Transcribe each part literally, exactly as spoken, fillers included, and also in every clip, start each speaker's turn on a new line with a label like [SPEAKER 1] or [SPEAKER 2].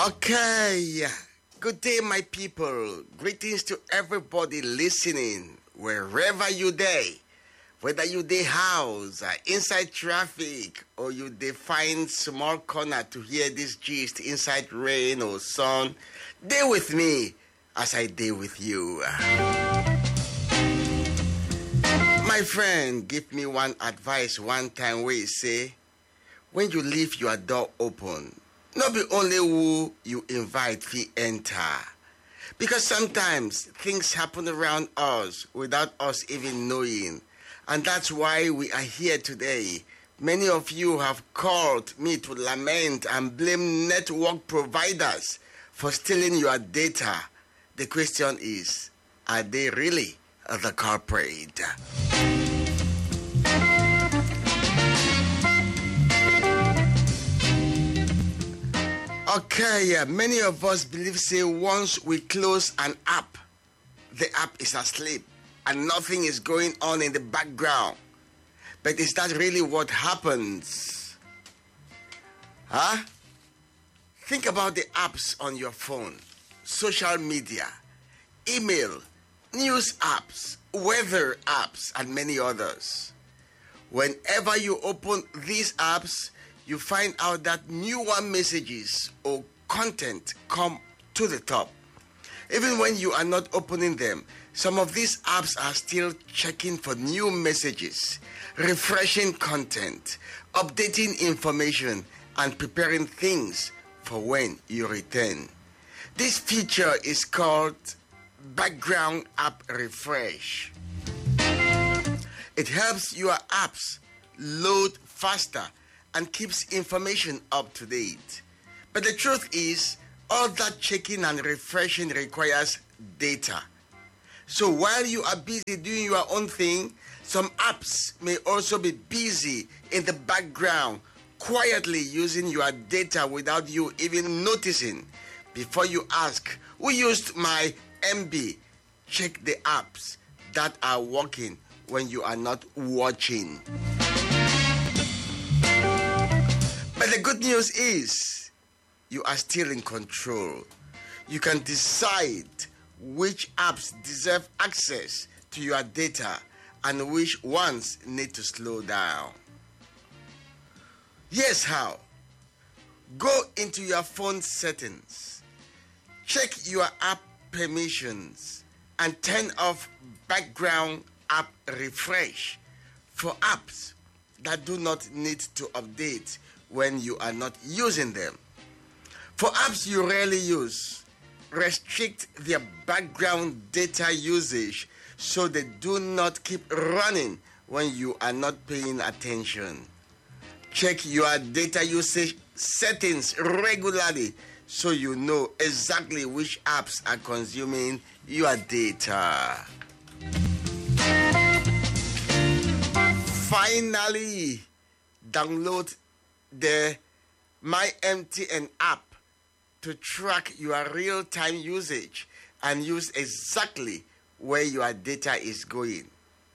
[SPEAKER 1] Okay, good day, my people. Greetings to everybody listening, wherever you day. Whether you dey house, uh, inside traffic, or you dey find small corner to hear this gist inside rain or sun, dey with me as I dey with you. My friend, give me one advice one time where he say, when you leave your door open, not be only who you invite fit enter. Because sometimes things happen around us without us even knowing. And that's why we are here today. Many of you have called me to lament and blame network providers for stealing your data. The question is, are they really the culprit? Okay, yeah, many of us believe say once we close an app, the app is asleep and nothing is going on in the background. But is that really what happens? Huh? Think about the apps on your phone, social media, email, news apps, weather apps, and many others. Whenever you open these apps, you find out that new one messages or content come to the top. Even when you are not opening them, some of these apps are still checking for new messages, refreshing content, updating information, and preparing things for when you return. This feature is called Background App Refresh. It helps your apps load faster and keeps information up to date. But the truth is, all that checking and refreshing requires data. So while you are busy doing your own thing, some apps may also be busy in the background, quietly using your data without you even noticing. Before you ask, who used my M B? Check the apps that are working when you are not watching. But the good news is, you are still in control. You can decide which apps deserve access to your data and which ones need to slow down. Here's how. Go into your phone settings, check your app permissions, and turn off background app refresh for apps that do not need to update when you are not using them. For apps you rarely use, restrict their background data usage so they do not keep running when you are not paying attention. Check your data usage settings regularly so you know exactly which apps are consuming your data. Finally, download the My M T N app to track your real-time usage and use exactly where your data is going.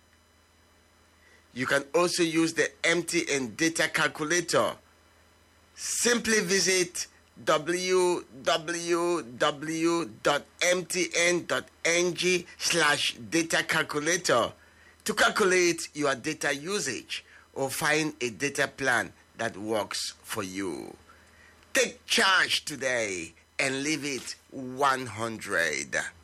[SPEAKER 1] You can also use the M T N data calculator. Simply visit w w w dot m t n dot n g slash data calculator to calculate your data usage or find a data plan that works for you. Take charge today and leave it one hundred.